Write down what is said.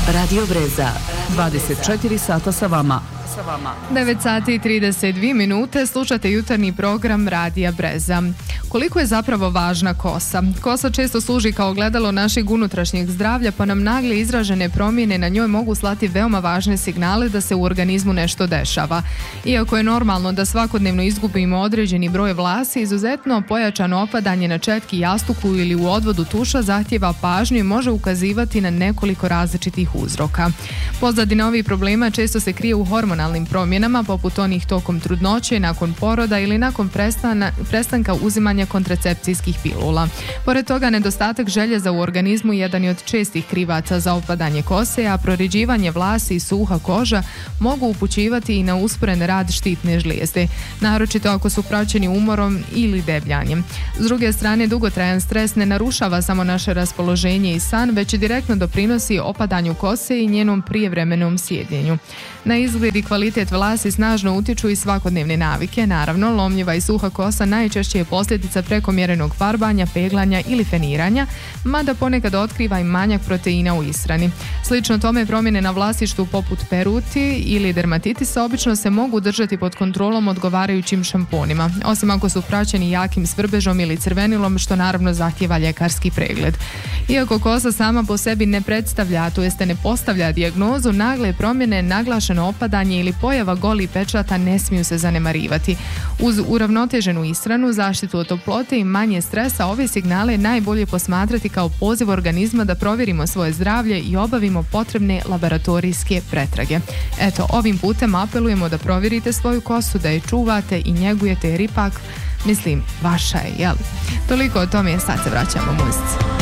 Radio Breza. 24 sata sa vama. 9 sati i 32 minute, slušate jutarnji program Radija Breza. Koliko je zapravo važna kosa? Kosa često služi kao ogledalo našeg unutrašnjeg zdravlja, pa nam nagle izražene promjene na njoj mogu slati veoma važne signale da se u organizmu nešto dešava. Iako je normalno da svakodnevno izgubimo određeni broj vlasi, izuzetno pojačano opadanje na četki, jastuku ili u odvodu tuša zahtjeva pažnju i može ukazivati na nekoliko različitih uzroka. Pozadina ovih problema često se krije u hormonalnim promjenama, poput onih tokom trudnoće, nakon poroda ili nakon prestanka uzimanja kontracepcijskih pilula. Pored toga, nedostatak željeza u organizmu jedan je od čestih krivaca za opadanje kose, a proriđivanje vlasi i suha koža mogu upućivati i na usporen rad štitne žlijezde, naročito ako su praćeni umorom ili debljanjem. S druge strane, dugotrajan stres ne narušava samo naše raspoloženje i san, već direktno doprinosi opadanju kose i njenom prijevremenom sjedljenju. Na izgled i kvalitet vlasi snažno utječu i svakodnevne navike. Naravno, lomljiva i suha kosa najčešće je posljedica prekomjerenog farbanja, peglanja ili feniranja, mada ponekad otkriva i manjak proteina u ishrani. Slično tome, promjene na vlasištu poput peruti ili dermatitisa obično se mogu držati pod kontrolom odgovarajućim šamponima, osim ako su praćeni jakim svrbežom ili crvenilom, što naravno zahtjeva ljekarski pregled. Iako kosa sama po sebi ne predstavlja, to jeste ne postavlja dijagnozu, nagle promjene, naglašeno opadanje ili pojava golih pečata ne smiju se zanemarivati. Uz uravnoteženu ishranu, zaštitu od toplote i manje stresa, ove signale je najbolje posmatrati kao poziv organizma da provjerimo svoje zdravlje i obavimo potrebne laboratorijske pretrage. Eto, ovim putem apelujemo da provjerite svoju kosu, da je čuvate i njegujete jer ipak, mislim, vaša je, jel? Toliko o tome, sad se vraćamo muzici.